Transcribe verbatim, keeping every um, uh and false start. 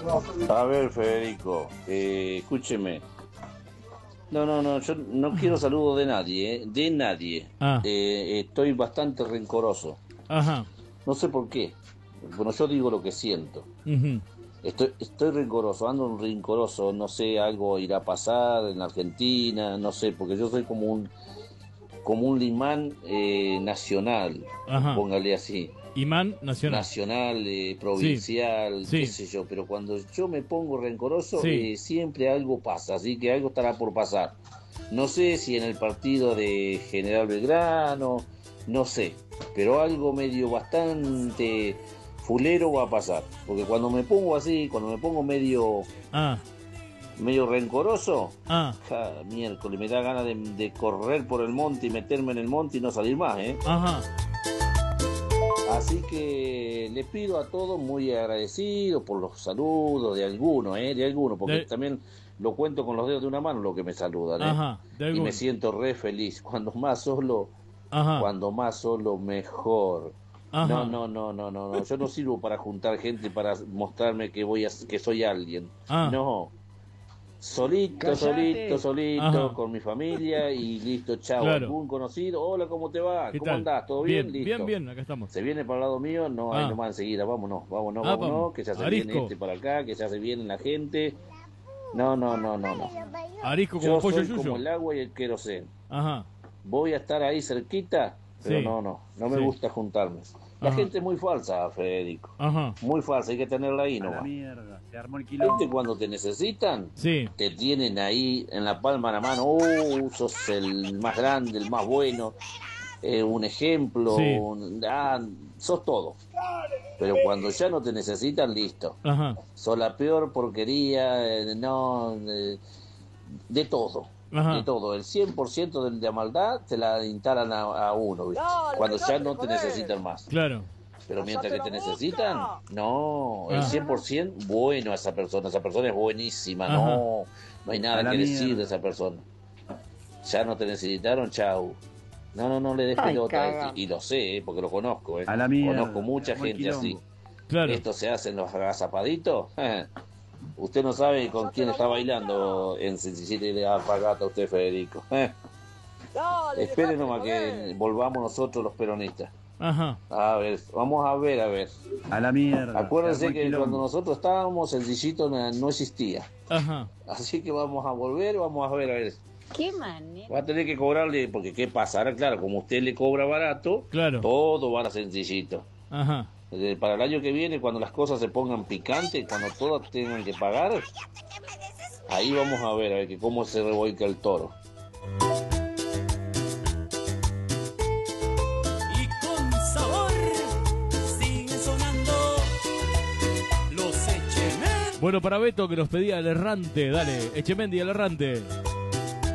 A ver, Federico, eh, escúcheme. No, no, no, yo no quiero saludo de nadie, ¿eh? De nadie. Ah. Eh, estoy bastante rencoroso. Ajá. No sé por qué. Bueno, yo digo lo que siento. Uh-huh. Estoy, estoy rencoroso, ando rencoroso, no sé, algo irá a pasar en Argentina, no sé, porque yo soy como un como un imán eh, nacional, Ajá. póngale así. Imán nacional. Nacional, eh, provincial, Sí. qué Sí. sé yo, pero cuando yo me pongo rencoroso, Sí. eh, siempre algo pasa, así que algo estará por pasar. No sé si en el partido de General Belgrano, no sé, pero algo medio bastante fulero va a pasar, porque cuando me pongo así, cuando me pongo medio Ah. medio rencoroso, Ah. ja, miércoles, me da ganas de, de correr por el monte y meterme en el monte y no salir más, ¿eh? Ajá. Así que le pido a todos, muy agradecido por los saludos de algunos, ¿eh? De algunos, porque De... también lo cuento con los dedos de una mano lo que me saludan, ¿eh? Ajá, de y algunos. me siento re feliz. Cuando más solo, Ajá. cuando más solo, mejor. Ajá. No, no, no, no, no, no. Yo no sirvo para juntar gente para mostrarme que voy a, que soy alguien. Ah. No. Solito, Cállate. solito, solito, Ajá. con mi familia y listo, chao. Claro. Algún conocido, hola, ¿cómo te va? ¿Qué ¿Cómo tal? andás? ¿Todo bien? Bien, Listo. bien, bien, acá estamos. Se viene para el lado mío, no hay Ah. nomás enseguida, vámonos, vámonos, Ah, vámonos, vamos. que se hace Arisco. bien este para acá, que se hace bien la gente. No, no, no, no, no. Arisco como Yo pollo soy yuyo. como el agua y el queroseno. Ajá. Voy a estar ahí cerquita, pero Sí. no, no, no me Sí. gusta juntarme. La Ajá. gente es muy falsa, Federico. Ajá. Muy falsa, hay que tenerla ahí A la nomás. mierda, se armó el Gente quilombo. cuando te necesitan, Sí. te tienen ahí en la palma de la mano, oh, sos el más grande, el más bueno, eh, un ejemplo, Sí. un- ah, sos todo. Pero cuando ya no te necesitan, listo. Ajá. Sos la peor porquería, eh, no, eh, de todo. Ajá. De todo, el cien por ciento de la maldad te la instalan a, a uno, ¿viste? Dale, Cuando ya dejate no te joder. necesitan más. Claro. Pero mientras que te ¡Cállate la necesitan, boca! no, el Ah. cien por ciento bueno a esa persona, esa persona es buenísima, Ajá. no, no hay A nada la que decir mierda. de esa persona. Ya no te necesitaron, chau. No, no, no le des Ay, pelota, caga. y, y lo sé, eh, porque lo conozco, eh. A la mierda. Conozco mucha Se armó el gente así. quilombo. Claro. Esto se hace en los agazapaditos. Usted no sabe con quién está bailando en diecisiete de Alpagata usted, Federico. Eh, Dale, Espere dejate nomás que joder. volvamos nosotros los peronistas. Ajá. A ver, vamos a ver, a ver. A la mierda. Acuérdense se armó el que quilombo. cuando nosotros estábamos el sillito no, no existía. Ajá. Así que vamos a volver, vamos a ver, a ver. Qué manera. Va a tener que cobrarle, porque ¿qué pasa? Ahora, claro, como usted le cobra barato, Claro. todo va a sencillito. Ajá. Eh, Para el año que viene, cuando las cosas se pongan picantes, cuando todas tengan que pagar, ahí vamos a ver, a ver que cómo se revuelca el toro. Y con sabor sigue sonando los Echemen. Bueno, para Beto que nos pedía el errante, dale, Echemendi el errante.